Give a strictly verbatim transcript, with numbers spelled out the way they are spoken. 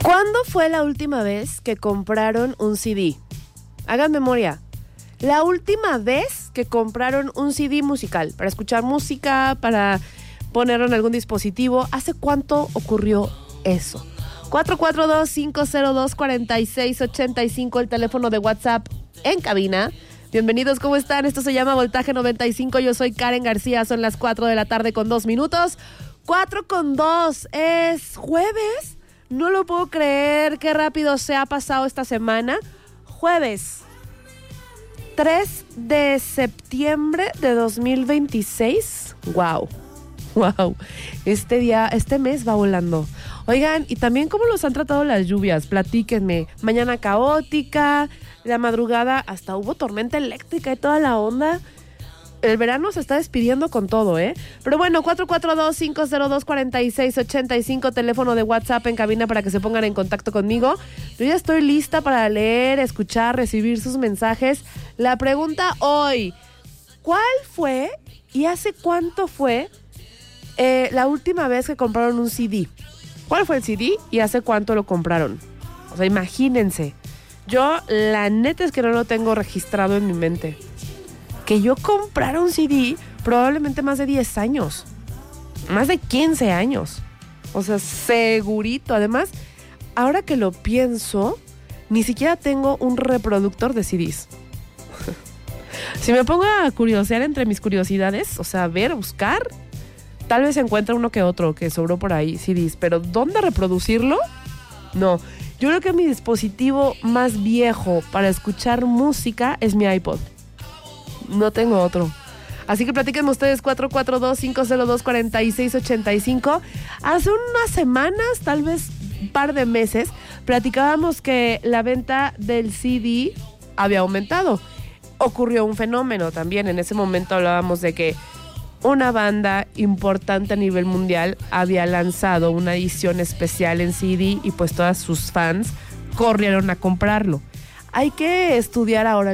¿Cuándo fue la última vez que compraron un C D? Hagan memoria. La última vez que compraron un C D musical para escuchar música, para ponerlo en algún dispositivo. ¿Hace cuánto ocurrió eso? cuatro cuatro dos, cinco cero dos, cuatro seis ocho cinco, el teléfono de WhatsApp en cabina. Bienvenidos, ¿cómo están? Esto se llama Voltaje noventa y cinco. Yo soy Karen García, son las cuatro de la tarde con dos minutos. cuatro con dos, es jueves. No lo puedo creer, qué rápido se ha pasado esta semana. Jueves tres de septiembre de dos mil veintiséis. Wow, wow. Este día, este mes va volando. Oigan, y también cómo los han tratado las lluvias, platíquenme. Mañana caótica, la madrugada hasta hubo tormenta eléctrica y toda la onda. El verano se está despidiendo con todo, ¿eh? Pero bueno, cuatro cuatro dos, cinco cero dos, cuatro seis ocho cinco, teléfono de WhatsApp en cabina para que se pongan en contacto conmigo. Yo ya estoy lista para leer, escuchar, recibir sus mensajes. La pregunta hoy, ¿cuál fue y hace cuánto fue eh, la última vez que compraron un C D? ¿Cuál fue el C D y hace cuánto lo compraron? O sea, imagínense. Yo, la neta es que no lo tengo registrado en mi mente. Que yo comprara un C D probablemente más de diez años. Más de quince años. O sea, segurito. Además, ahora que lo pienso, ni siquiera tengo un reproductor de C Ds. Si me pongo a curiosear entre mis curiosidades, o sea, ver, buscar, tal vez encuentre uno que otro que sobró por ahí, C Ds. Pero ¿dónde reproducirlo? No. Yo creo que mi dispositivo más viejo para escuchar música es mi iPod. No tengo otro. Así que platíquenme ustedes, cuatro cuatro dos, cinco cero dos, cuatro seis ocho cinco. Hace unas semanas, tal vez un par de meses, platicábamos que la venta del C D había aumentado. Ocurrió un fenómeno también. En ese momento hablábamos de que una banda importante a nivel mundial había lanzado una edición especial en C D y pues todas sus fans corrieron a comprarlo. Hay que estudiar ahora